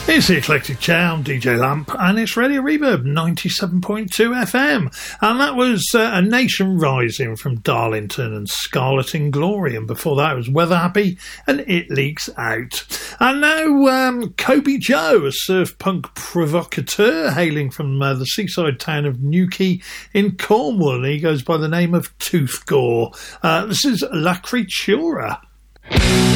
It's the Eclectic Chair, I'm DJ Lamp, and it's Radio Reverb 97.2 FM. And that was A Nation Rising from Darlington and Scarlet in Glory. And before that, it was Weather Happy and It Leaks Out. And now, Kobe Joe, a surf punk provocateur hailing from the seaside town of Newquay in Cornwall. He goes by the name of Tooth Gore. This is La Creatura.